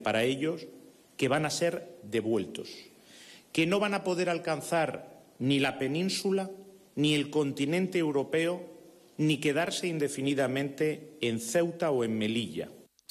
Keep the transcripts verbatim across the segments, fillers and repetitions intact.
para ellos que van a ser devueltos, que no van a poder alcanzar ni la península, ni el continente europeo, ni quedarse indefinidamente en Ceuta o en Melilla.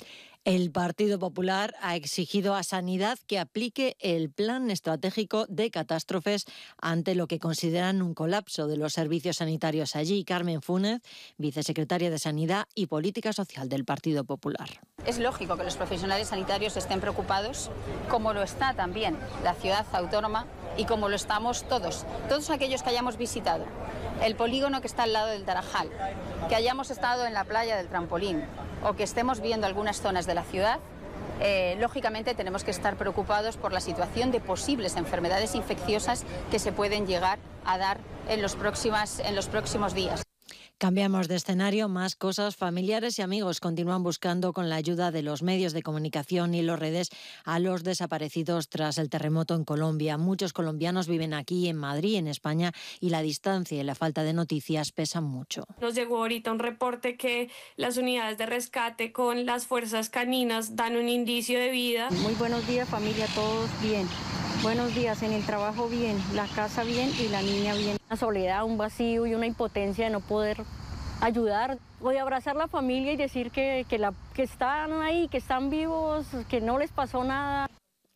El Partido Popular ha exigido a Sanidad que aplique el plan estratégico de catástrofes ante lo que consideran un colapso de los servicios sanitarios allí. Carmen Fúnez, vicesecretaria de Sanidad y Política Social del Partido Popular. Es lógico que los profesionales sanitarios estén preocupados, como lo está también la ciudad autónoma y como lo estamos todos, todos aquellos que hayamos visitado el polígono que está al lado del Tarajal, que hayamos estado en la playa del Trampolín o que estemos viendo algunas zonas de la ciudad. Eh, lógicamente tenemos que estar preocupados por la situación de posibles enfermedades infecciosas que se pueden llegar a dar en los próximas, en los próximos días. Cambiamos de escenario, más cosas. Familiares y amigos continúan buscando con la ayuda de los medios de comunicación y las redes a los desaparecidos tras el terremoto en Colombia. Muchos colombianos viven aquí en Madrid, en España, y la distancia y la falta de noticias pesan mucho. Nos llegó ahorita un reporte que las unidades de rescate con las fuerzas caninas dan un indicio de vida. Muy buenos días, familia, todos bien. Buenos días, en el trabajo bien, la casa bien y la niña bien. Una soledad, un vacío y una impotencia de no poder ayudar, o de abrazar la familia y decir que, que, la, que están ahí, que están vivos, que no les pasó nada.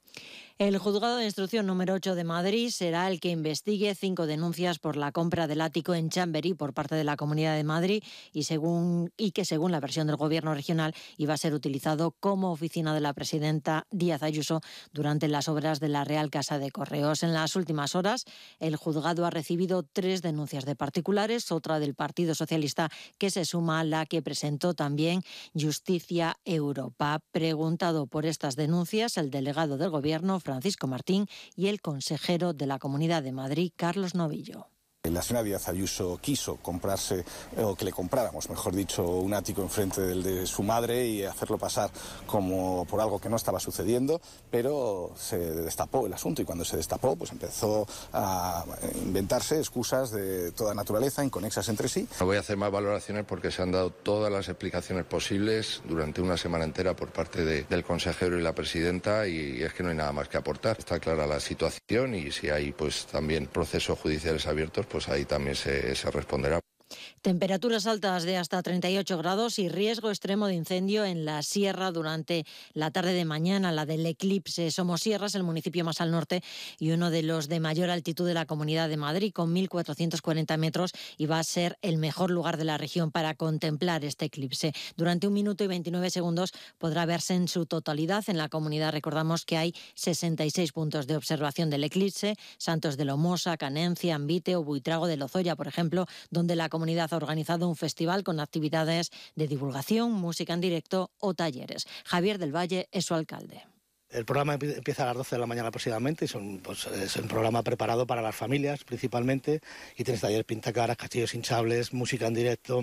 El Juzgado de Instrucción número ocho de Madrid será el que investigue cinco denuncias por la compra del ático en Chamberí por parte de la Comunidad de Madrid y, según, y que, según la versión del Gobierno regional, iba a ser utilizado como oficina de la presidenta Díaz Ayuso durante las obras de la Real Casa de Correos. En las últimas horas, el juzgado ha recibido tres denuncias de particulares, otra del Partido Socialista, que se suma a la que presentó también Justicia Europa. Preguntado por estas denuncias, el delegado del Gobierno, Francisco Martín, y el consejero de la Comunidad de Madrid, Carlos Novillo. La señora Díaz Ayuso quiso comprarse, o que le compráramos, mejor dicho, un ático enfrente del de su madre y hacerlo pasar como por algo que no estaba sucediendo, pero se destapó el asunto y cuando se destapó pues empezó a inventarse excusas de toda naturaleza, inconexas entre sí. No voy a hacer más valoraciones porque se han dado todas las explicaciones posibles durante una semana entera por parte de, del consejero y la presidenta y es que no hay nada más que aportar. Está clara la situación y si hay pues también procesos judiciales abiertos, pues ahí también se, se responderá. Temperaturas altas de hasta treinta y ocho grados y riesgo extremo de incendio en la sierra durante la tarde de mañana, la del eclipse. Somosierra es el municipio más al norte y uno de los de mayor altitud de la Comunidad de Madrid, con mil cuatrocientos cuarenta metros, y va a ser el mejor lugar de la región para contemplar este eclipse. Durante un minuto y veintinueve segundos podrá verse en su totalidad. En la comunidad recordamos que hay sesenta y seis puntos de observación del eclipse: Santos de Lomosa, Canencia, Ambite o Buitrago de Lozoya, por ejemplo, donde la comunidad ha organizado un festival con actividades de divulgación, música en directo o talleres. Javier del Valle es su alcalde. El programa empieza a las doce de la mañana aproximadamente y son, pues, es un programa preparado para las familias principalmente, y tienes talleres pintacaras, castillos hinchables, música en directo,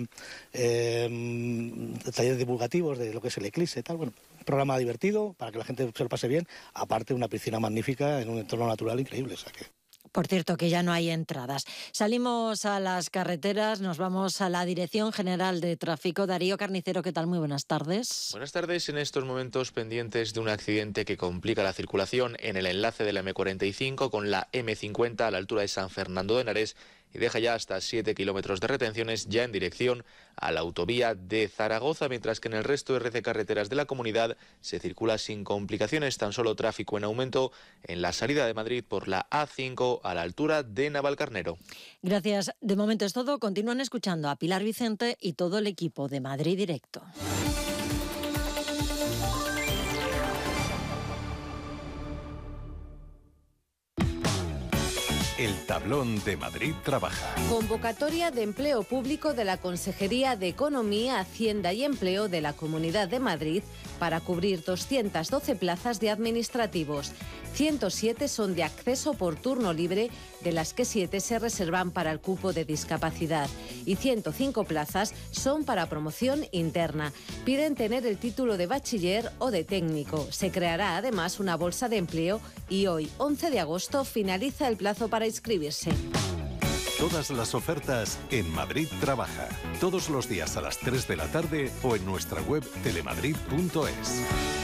eh, talleres divulgativos de lo que es el eclipse y tal. Bueno, un programa divertido para que la gente se lo pase bien, aparte una piscina magnífica en un entorno natural increíble. O sea que... Por cierto, que ya no hay entradas. Salimos a las carreteras, nos vamos a la Dirección General de Tráfico. Darío Carnicero, ¿qué tal? Muy buenas tardes. Buenas tardes. En estos momentos pendientes de un accidente que complica la circulación en el enlace de la eme cuarenta y cinco con la eme cincuenta a la altura de San Fernando de Henares y deja ya hasta siete kilómetros de retenciones ya en dirección a la autovía de Zaragoza, mientras que en el resto de red de carreteras de la comunidad se circula sin complicaciones, tan solo tráfico en aumento en la salida de Madrid por la A cinco a la altura de Navalcarnero. Gracias. De momento es todo. Continúan escuchando a Pilar Vicente y todo el equipo de Madrid Directo. El tablón de Madrid Trabaja. Convocatoria de empleo público de la Consejería de Economía, Hacienda y Empleo de la Comunidad de Madrid para cubrir doscientas doce plazas de administrativos. ciento siete son de acceso por turno libre, de las que siete se reservan para el cupo de discapacidad, y ciento cinco plazas son para promoción interna. Piden tener el título de bachiller o de técnico. Se creará además una bolsa de empleo y hoy, once de agosto, finaliza el plazo para inscribirse. Todas las ofertas en Madrid Trabaja. Todos los días a las tres de la tarde o en nuestra web telemadrid punto es.